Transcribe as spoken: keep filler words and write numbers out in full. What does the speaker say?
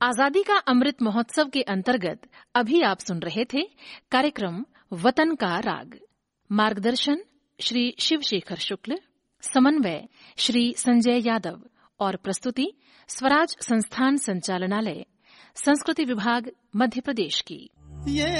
आजादी का अमृत महोत्सव के अंतर्गत अभी आप सुन रहे थे कार्यक्रम वतन का राग। मार्गदर्शन श्री शिवशेखर शुक्ल, समन्वय श्री संजय यादव और प्रस्तुति स्वराज संस्थान संचालनालय, संस्कृति विभाग, मध्य प्रदेश की।